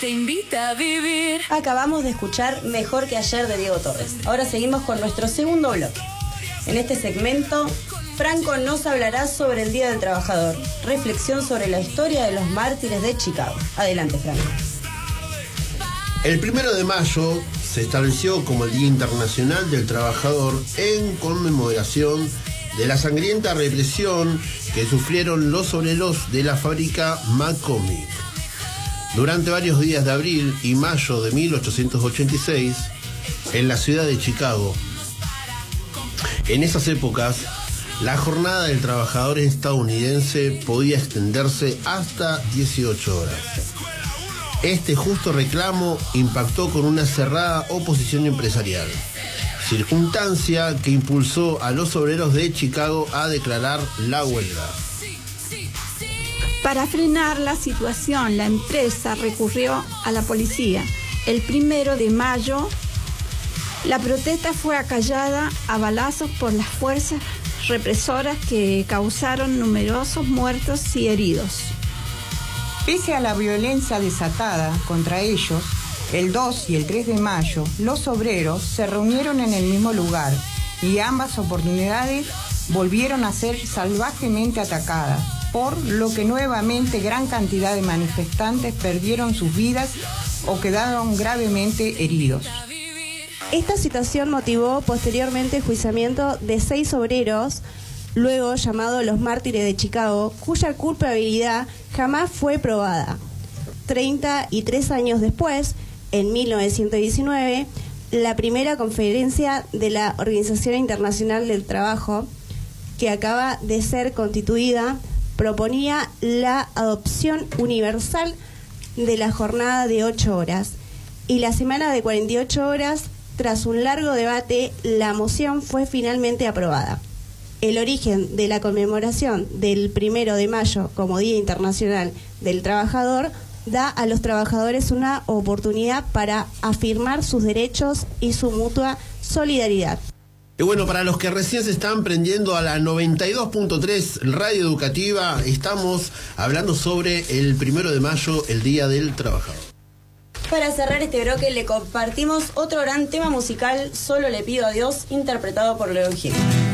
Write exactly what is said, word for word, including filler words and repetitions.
Te invita a vivir. Acabamos de escuchar Mejor que ayer de Diego Torres. Ahora seguimos con nuestro segundo bloque. En este segmento, Franco nos hablará sobre el Día del Trabajador. Reflexión sobre la historia de los mártires de Chicago. Adelante, Franco. El primero de mayo se estableció como el Día Internacional del Trabajador en conmemoración de la sangrienta represión que sufrieron los obreros de la fábrica McCormick. Durante varios días de abril y mayo de mil ochocientos ochenta y seis, en la ciudad de Chicago. En esas épocas, la jornada del trabajador estadounidense podía extenderse hasta dieciocho horas. Este justo reclamo impactó con una cerrada oposición empresarial, circunstancia que impulsó a los obreros de Chicago a declarar la huelga. Para frenar la situación, la empresa recurrió a la policía. El primero de mayo, la protesta fue acallada a balazos por las fuerzas represoras que causaron numerosos muertos y heridos. Pese a la violencia desatada contra ellos, el dos y el tres de mayo, los obreros se reunieron en el mismo lugar y ambas oportunidades volvieron a ser salvajemente atacadas, por lo que nuevamente gran cantidad de manifestantes perdieron sus vidas o quedaron gravemente heridos. Esta situación motivó posteriormente el juiciamiento de seis obreros, luego llamados los mártires de Chicago, cuya culpabilidad jamás fue probada. treinta y tres años después, en mil novecientos diecinueve, la primera conferencia de la Organización Internacional del Trabajo, que acaba de ser constituida, proponía la adopción universal de la jornada de ocho horas y la semana de cuarenta y ocho horas. Tras un largo debate, la moción fue finalmente aprobada. El origen de la conmemoración del primero de mayo como Día Internacional del Trabajador da a los trabajadores una oportunidad para afirmar sus derechos y su mutua solidaridad. Y bueno, para los que recién se están prendiendo a la noventa y dos punto tres Radio Educativa, estamos hablando sobre el primero de mayo, el Día del Trabajador. Para cerrar este bloque le compartimos otro gran tema musical, Solo le pido a Dios, interpretado por León Gieco.